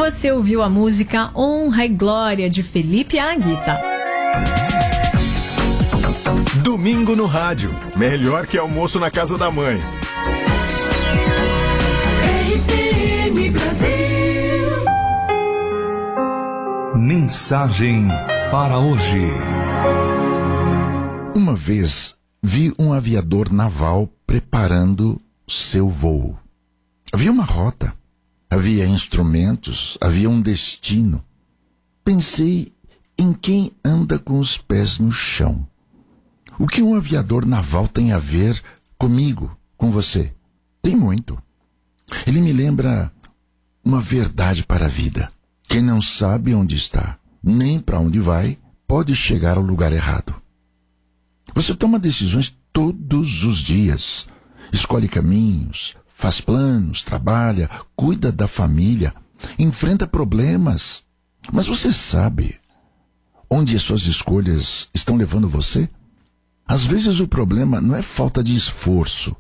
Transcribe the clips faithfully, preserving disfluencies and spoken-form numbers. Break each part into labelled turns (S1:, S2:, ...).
S1: Você ouviu a música Honra e Glória de Felipe Aguita.
S2: Domingo no rádio, melhor que almoço na casa da mãe.
S3: R T M Brasil.
S4: Mensagem para hoje.
S5: Uma vez vi um aviador naval preparando seu voo. Havia uma rota, havia instrumentos, havia um destino. Pensei em quem anda com os pés no chão. O que um aviador naval tem a ver comigo, com você? Tem muito. Ele me lembra uma verdade para a vida. Quem não sabe onde está, nem para onde vai, pode chegar ao lugar errado. Você toma decisões todos os dias. Escolhe caminhos, faz planos, trabalha, cuida da família, enfrenta problemas. Mas você sabe onde as suas escolhas estão levando você? Às vezes o problema não é falta de esforço,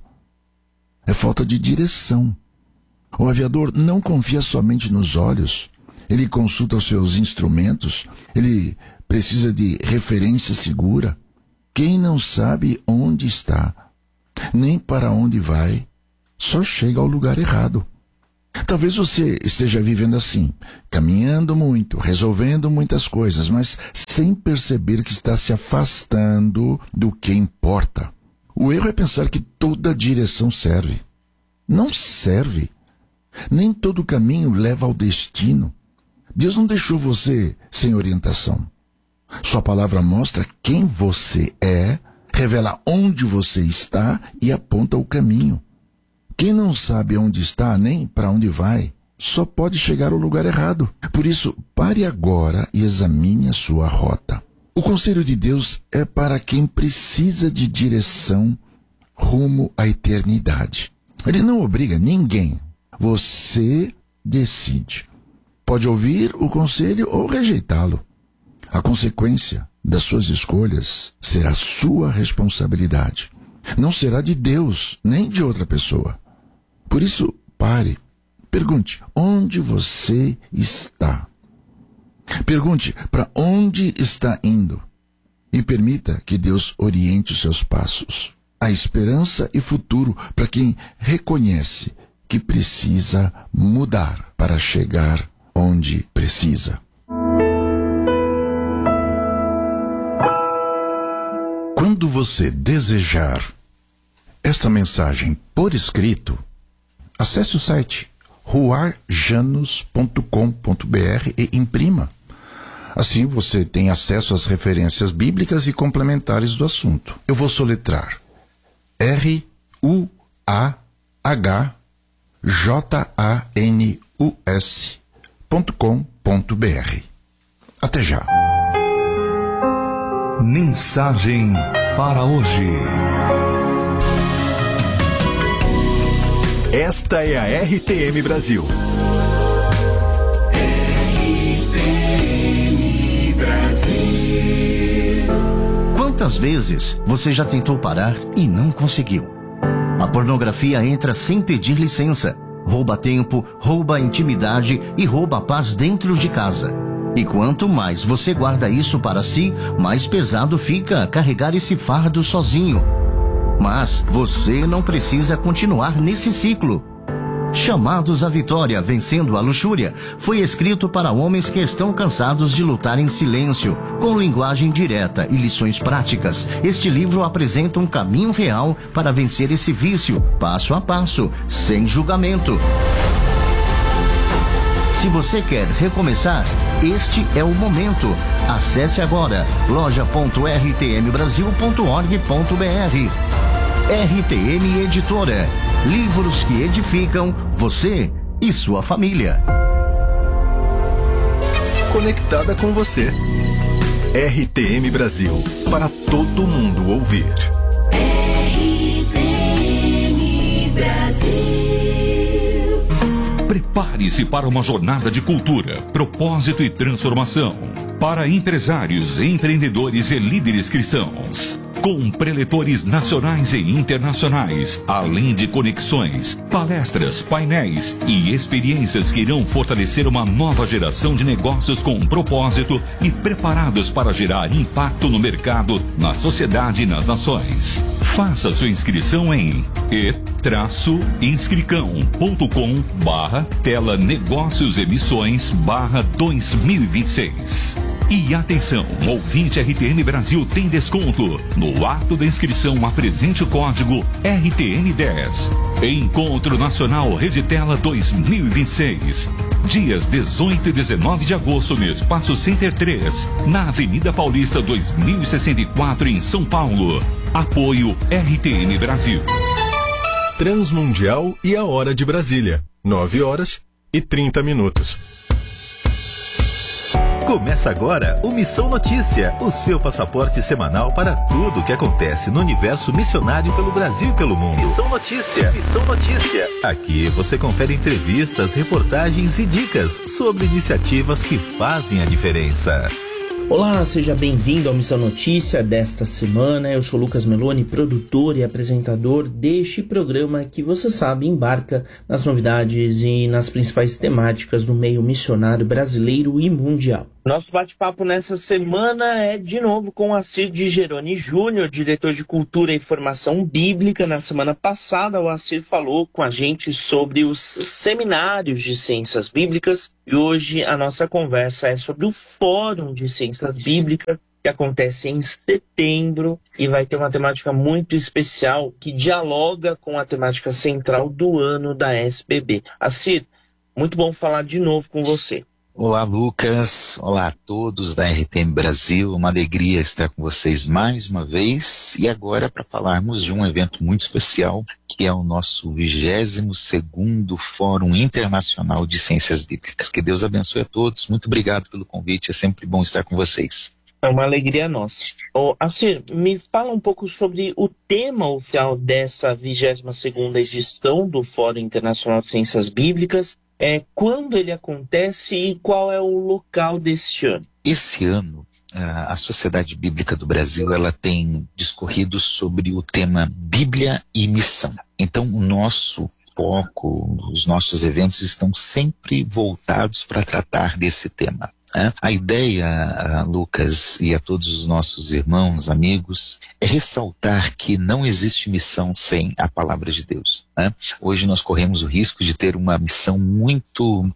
S5: é falta de direção. O aviador não confia somente nos olhos, ele consulta os seus instrumentos, ele precisa de referência segura. Quem não sabe onde está, nem para onde vai, só chega ao lugar errado. Talvez você esteja vivendo assim, caminhando muito, resolvendo muitas coisas, mas sem perceber que está se afastando do que importa. O erro é pensar que toda direção serve. Não serve. Nem todo caminho leva ao destino. Deus não deixou você sem orientação. Sua palavra mostra quem você é, revela onde você está e aponta o caminho. Quem não sabe onde está nem para onde vai, só pode chegar ao lugar errado. Por isso, pare agora e examine a sua rota. O conselho de Deus é para quem precisa de direção rumo à eternidade. Ele não obriga ninguém. Você decide. Pode ouvir o conselho ou rejeitá-lo. A consequência das suas escolhas será sua responsabilidade. Não será de Deus, nem de outra pessoa. Por isso, pare. Pergunte, onde você está? Pergunte, para onde está indo? E permita que Deus oriente os seus passos. Há esperança e futuro para quem reconhece que precisa mudar para chegar onde precisa. Quando você desejar esta mensagem por escrito, acesse o site ruar janos ponto com ponto b r e imprima. Assim você tem acesso às referências bíblicas e complementares do assunto. Eu vou soletrar R U A H J A N U S ponto com ponto b r. Até já.
S4: Mensagem para hoje.
S2: Esta é a R T M Brasil.
S3: R T M Brasil.
S6: Quantas vezes você já tentou parar e não conseguiu? A pornografia entra sem pedir licença, rouba tempo, rouba intimidade e rouba a paz dentro de casa. E quanto mais você guarda isso para si, mais pesado fica carregar esse fardo sozinho. Mas você não precisa continuar nesse ciclo. Chamados à Vitória, Vencendo a Luxúria, foi escrito para homens que estão cansados de lutar em silêncio, com linguagem direta e lições práticas. Este livro apresenta um caminho real para vencer esse vício, passo a passo, sem julgamento. Se você quer recomeçar, este é o momento. Acesse agora loja ponto r t m brasil ponto org ponto b r. R T M Editora. Livros que edificam você e sua família.
S2: Conectada com você. R T M Brasil. Para todo mundo ouvir.
S3: R T M Brasil.
S7: Prepare-se para uma jornada de cultura, propósito e transformação. Para empresários, empreendedores e líderes cristãos. com preletores nacionais e internacionais, além de conexões, palestras, painéis e experiências que irão fortalecer uma nova geração de negócios com propósito e preparados para gerar impacto no mercado, na sociedade e nas nações. Faça sua inscrição em e inscricão ponto com barra tela negócios emissões barra dois mil e vinte e seis. E atenção, ouvinte R T M Brasil tem desconto. No ato da inscrição, apresente o código R T M dez. Encontro Nacional Reditela dois mil e vinte e seis. Dias dezoito e dezenove de agosto no Espaço Center três, na Avenida Paulista dois mil e sessenta e quatro, em São Paulo. Apoio R T M Brasil.
S2: Transmundial e a Hora de Brasília. nove horas e trinta minutos.
S8: Começa agora o Missão Notícia, o seu passaporte semanal para tudo o que acontece no universo missionário pelo Brasil e pelo mundo. Missão Notícia, Missão Notícia. Aqui você confere entrevistas, reportagens e dicas sobre iniciativas que fazem a diferença.
S9: Olá, seja bem-vindo ao Missão Notícia desta semana. Eu sou Lucas Meloni, produtor e apresentador deste programa que, você sabe, embarca nas novidades e nas principais temáticas do meio missionário brasileiro e mundial. Nosso bate-papo nessa semana é, de novo, com Assir de Geroni Júnior, diretor de Cultura e Formação Bíblica. Na semana passada, o Assir falou com a gente sobre os seminários de Ciências Bíblicas e hoje a nossa conversa é sobre o Fórum de Ciências Bíblicas, que acontece em setembro e vai ter uma temática muito especial que dialoga com a temática central do ano da S B B. Assir, muito bom falar de novo com você.
S10: Olá, Lucas. Olá a todos da R T M Brasil. Uma alegria estar com vocês mais uma vez e agora para falarmos de um evento muito especial, que é o nosso vigésimo segundo Fórum Internacional de Ciências Bíblicas. Que Deus abençoe a todos. Muito obrigado pelo convite. É sempre bom estar com vocês.
S9: É uma alegria nossa. Oh, Assir, me fala um pouco sobre o tema oficial dessa vigésima segunda edição do Fórum Internacional de Ciências Bíblicas. É, quando ele acontece e qual é o local deste ano?
S10: Esse ano, a Sociedade Bíblica do Brasil ela tem discorrido sobre o tema Bíblia e Missão. Então, o nosso foco, os nossos eventos estão sempre voltados para tratar desse tema. A ideia, Lucas, e a todos os nossos irmãos, amigos, é ressaltar que não existe missão sem a palavra de Deus. Né? Hoje nós corremos o risco de ter uma missão muito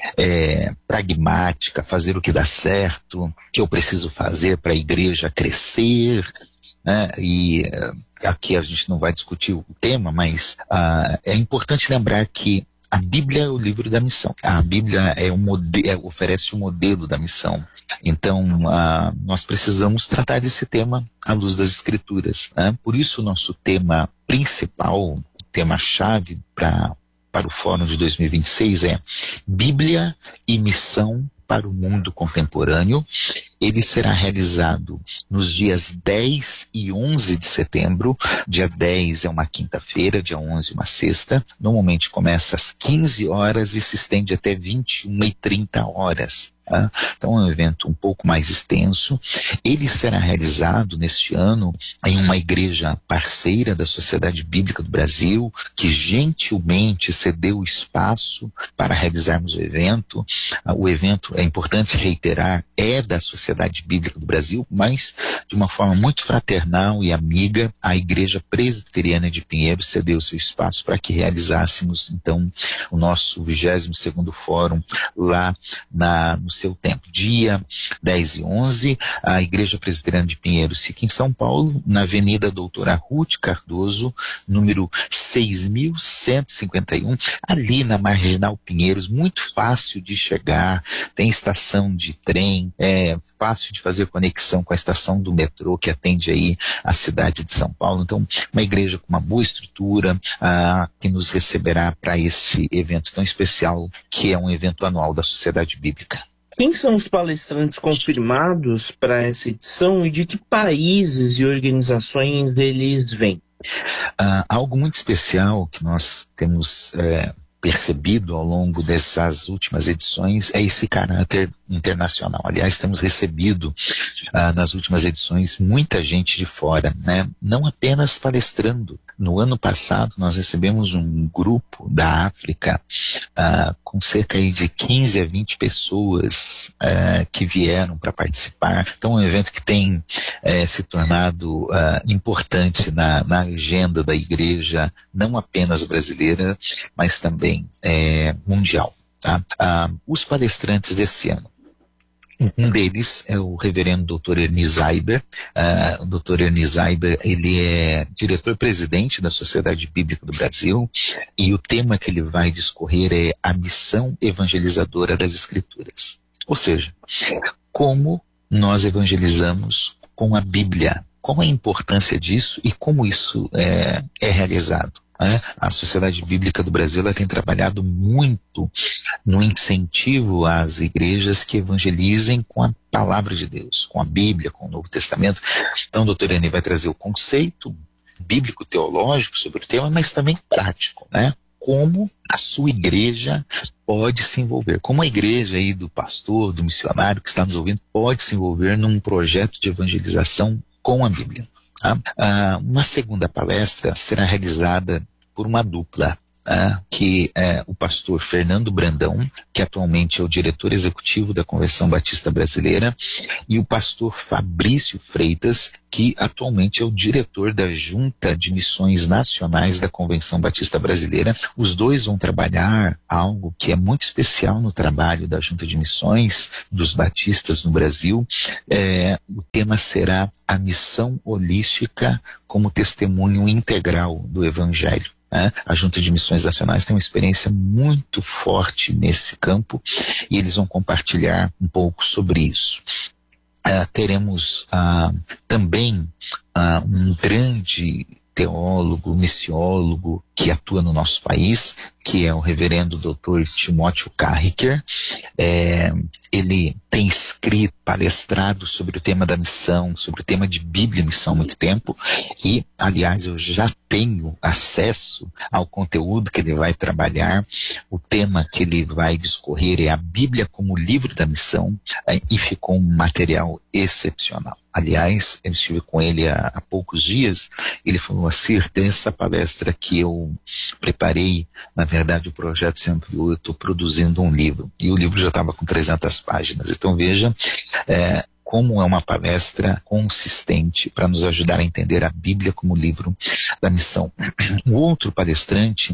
S10: é, pragmática, fazer o que dá certo, que eu preciso fazer para a igreja crescer. Né? E aqui a gente não vai discutir o tema, mas ah, é importante lembrar que a Bíblia é o livro da missão. A Bíblia é um mode- é, oferece o um modelo da missão. Então, uh, nós precisamos tratar desse tema à luz das Escrituras. Né? Por isso, o nosso tema principal, tema-chave para para o Fórum de dois mil e vinte e seis é Bíblia e Missão para o Mundo Contemporâneo. Ele será realizado nos dias dez e onze de setembro. Dia dez é uma quinta-feira, dia onze uma sexta. Normalmente começa às quinze horas e se estende até vinte e uma e trinta horas. Tá? Então é um evento um pouco mais extenso. Ele será realizado neste ano em uma igreja parceira da Sociedade Bíblica do Brasil, que gentilmente cedeu espaço para realizarmos o evento. O evento, é importante reiterar, é da Sociedade Bíblica do Brasil, mas de uma forma muito fraternal e amiga, a Igreja Presbiteriana de Pinheiros cedeu seu espaço para que realizássemos então o nosso vigésimo segundo Fórum lá na, no seu tempo. Dia dez e onze, a Igreja Presbiteriana de Pinheiros fica em São Paulo, na Avenida Doutora Ruth Cardoso, número seis mil cento e cinquenta e um, ali na Marginal Pinheiros, muito fácil de chegar, tem estação de trem, é fácil de fazer conexão com a estação do metrô que atende aí a cidade de São Paulo. Então, uma igreja com uma boa estrutura ah, que nos receberá para este evento tão especial, que é um evento anual da Sociedade Bíblica.
S9: Quem são os palestrantes confirmados para essa edição e de que países e organizações eles vêm?
S10: Uh, algo muito especial que nós temos é, percebido ao longo dessas últimas edições é esse caráter internacional. Aliás, temos recebido ah, nas últimas edições muita gente de fora, né? Não apenas palestrando. No ano passado, nós recebemos um grupo da África ah, com cerca aí de quinze a vinte pessoas ah, que vieram para participar. Então, é um evento que tem eh, se tornado ah, importante na, na agenda da igreja, não apenas brasileira, mas também eh, mundial. Tá? Ah, os palestrantes desse ano. Um deles é o reverendo doutor Ernie Zaiber. Uh, o doutor Ernie Zaiber, ele é diretor-presidente da Sociedade Bíblica do Brasil, e o tema que ele vai discorrer é a missão evangelizadora das Escrituras. Ou seja, como nós evangelizamos com a Bíblia, qual a importância disso e como isso é, é realizado. É, a Sociedade Bíblica do Brasil ela tem trabalhado muito no incentivo às igrejas que evangelizem com a palavra de Deus, com a Bíblia, com o Novo Testamento. Então o doutor Ernie vai trazer o conceito bíblico-teológico sobre o tema, mas também prático, né? Como a sua igreja pode se envolver, como a igreja aí do pastor, do missionário que está nos ouvindo, pode se envolver num projeto de evangelização com a Bíblia. Ah, uma segunda palestra será realizada por uma dupla, ah, que é o pastor Fernando Brandão, que atualmente é o diretor executivo da Convenção Batista Brasileira, e o pastor Fabrício Freitas, que atualmente é o diretor da Junta de Missões Nacionais da Convenção Batista Brasileira. Os dois vão trabalhar algo que é muito especial no trabalho da Junta de Missões dos Batistas no Brasil. É, o tema será a missão holística como testemunho integral do Evangelho. É, a Junta de Missões Nacionais tem uma experiência muito forte nesse campo e eles vão compartilhar um pouco sobre isso. Uh, teremos uh, também uh, um grande teólogo, missiólogo que atua no nosso país, que é o reverendo doutor Timóteo Carricker. É, ele tem escrito, palestrado sobre o tema da missão, sobre o tema de Bíblia e missão há muito tempo, e, aliás, eu já tenho acesso ao conteúdo que ele vai trabalhar. O tema que ele vai discorrer é a Bíblia como livro da missão, e ficou um material excepcional. Aliás, eu estive com ele há, há poucos dias, ele falou assim: essa palestra que eu preparei, na verdade o projeto se ampliou, eu estou produzindo um livro, e o livro já estava com trezentas páginas. Então veja é, como é uma palestra consistente para nos ajudar a entender a Bíblia como livro da missão. O outro palestrante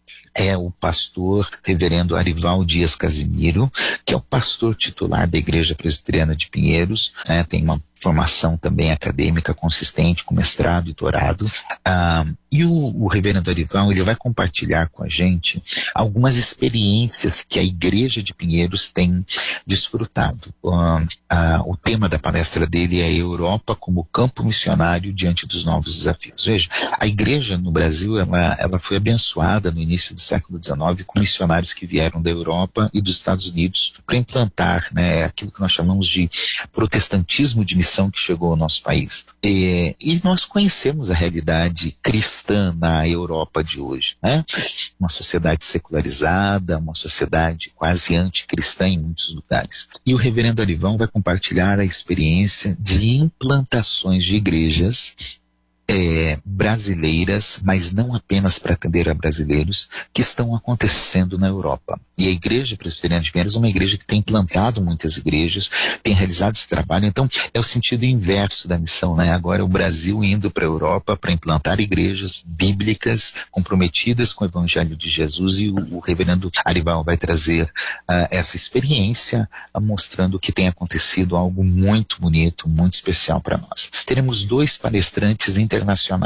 S10: é o pastor reverendo Arival Dias Casimiro, que é o pastor titular da Igreja Presbiteriana de Pinheiros, né, tem uma formação também acadêmica consistente, com mestrado e doutorado. Ah, e o, o reverendo Arival, ele vai compartilhar com a gente algumas experiências que a Igreja de Pinheiros tem desfrutado. Ah, ah, o tema da palestra dele é a Europa como campo missionário diante dos novos desafios. Veja, a Igreja no Brasil, ela, ela foi abençoada no início do século dezenove com missionários que vieram da Europa e dos Estados Unidos para implantar, né, aquilo que nós chamamos de protestantismo de missão que chegou ao nosso país. E, e nós conhecemos a realidade cristã na Europa de hoje, né? Uma sociedade secularizada, uma sociedade quase anticristã em muitos lugares. E o reverendo Arivão vai compartilhar a experiência de implantações de igrejas É, brasileiras, mas não apenas para atender a brasileiros, que estão acontecendo na Europa. E a Igreja Presbiteriana de Pinheiros é uma igreja que tem implantado muitas igrejas, tem realizado esse trabalho. Então é o sentido inverso da missão, né? Agora é o Brasil indo para a Europa para implantar igrejas bíblicas comprometidas com o Evangelho de Jesus, e o, o reverendo Arival vai trazer uh, essa experiência, uh, mostrando que tem acontecido algo muito bonito, muito especial para nós. Teremos dois palestrantes internacionais.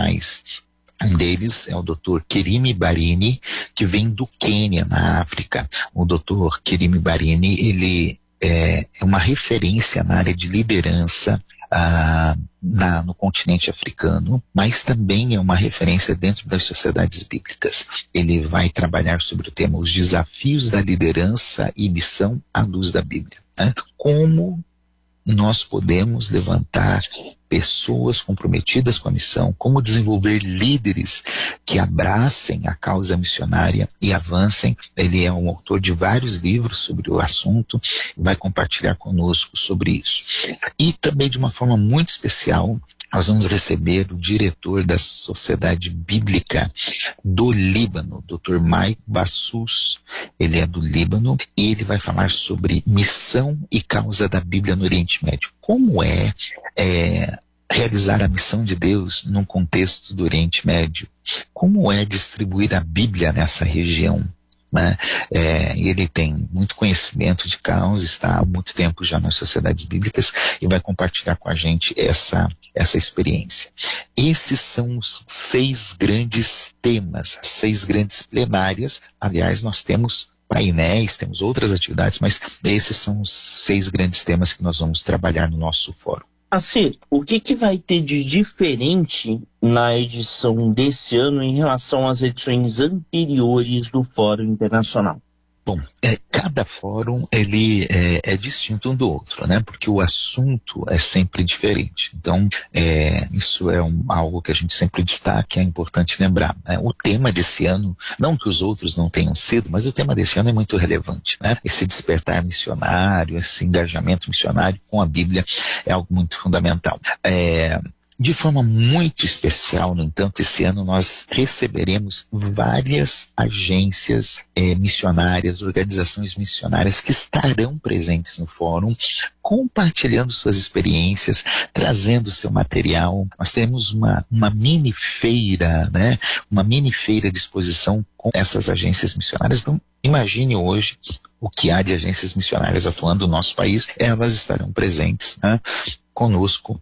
S10: Um deles é o doutor Kerime Barini, que vem do Quênia, na África. O doutor Kerime Barini, ele é uma referência na área de liderança ah, na, no continente africano, mas também é uma referência dentro das sociedades bíblicas. Ele vai trabalhar sobre o tema Os Desafios da Liderança e Missão à Luz da Bíblia, né? Como nós podemos levantar pessoas comprometidas com a missão, como desenvolver líderes que abracem a causa missionária e avancem. Ele é um autor de vários livros sobre o assunto, vai compartilhar conosco sobre isso. E também, de uma forma muito especial, nós vamos receber o diretor da Sociedade Bíblica do Líbano, doutor Mike Bassus. Ele é do Líbano e ele vai falar sobre missão e causa da Bíblia no Oriente Médio. Como é, é realizar a missão de Deus num contexto do Oriente Médio? Como é distribuir a Bíblia nessa região? Né? É, ele tem muito conhecimento de causa, está há muito tempo já nas sociedades bíblicas e vai compartilhar com a gente essa, essa experiência. Esses são os seis grandes temas, as seis grandes plenárias. Aliás, nós temos painéis, temos outras atividades, mas esses são os seis grandes temas que nós vamos trabalhar no nosso fórum.
S9: Acir, o que, que vai ter de diferente na edição desse ano em relação às edições anteriores do Fórum Internacional?
S10: Bom, é, cada fórum ele é, é distinto um do outro, né? Porque o assunto é sempre diferente. Então, é, isso é um, algo que a gente sempre destaca, é importante lembrar. Né? O tema desse ano, não que os outros não tenham sido, mas o tema desse ano é muito relevante, né? Esse despertar missionário, esse engajamento missionário com a Bíblia é algo muito fundamental. É, De forma muito especial, no entanto, esse ano nós receberemos várias agências eh, missionárias, organizações missionárias que estarão presentes no fórum, compartilhando suas experiências, trazendo seu material. Nós teremos uma, uma mini feira, né? Uma mini feira de exposição com essas agências missionárias. Então, imagine hoje o que há de agências missionárias atuando no nosso país, elas estarão presentes, né? Conosco